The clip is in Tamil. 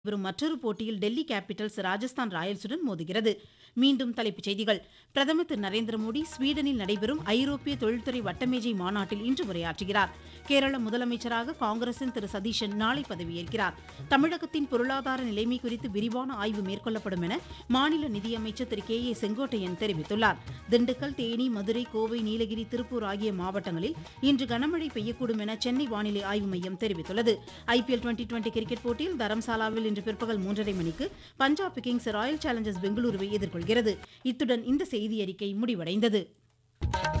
வரும் மற்றொரு போட்டியில் டெல்லி கேபிட்டல்ஸ் ராஜஸ்தான் ராயல்ஸுடன் மோதுகிறது. மீண்டும் தலைப்புச் செய்திகள். பிரதமர் திரு நரேந்திர மோடி ஸ்வீடனில் நடைபெறும் ஐரோப்பிய தொழில்துறை வட்டமேஜை மாநாட்டில் இன்று உரையாற்றுகிறார். கேரள முதலமைச்சராக காங்கிரசின் திரு சதீஷன் நாளை பதவியேற்கிறார். தமிழகத்தின் பொருளாதார நிலைமை குறித்து விரிவான ஆய்வு மேற்கொள்ளப்படும் என மாநில நிதியமைச்சர் திரு கே செங்கோட்டையன் தெரிவித்துள்ளார். திண்டுக்கல், தேனி, மதுரை, கோவை, நீலகிரி, திருப்பூர் ஆகிய மாவட்டங்களில் இன்று கனமழை பெய்யக்கூடும் என சென்னை வானிலை ஆய்வு மையம் தெரிவித்துள்ளது. ஐபிஎல் டுவெண்டி கிரிக்கெட் போட்டியில் தரம்சாலாவில் இன்று பிற்பகல் 3:30 மணிக்கு பஞ்சாப் கிங்ஸ் ராயல் சேலஞ்சர்ஸ் பெங்களூருவை எதிர்கொள்கிறது. இத்துடன் இந்த செய்தியறிக்கை முடிவடைந்தது.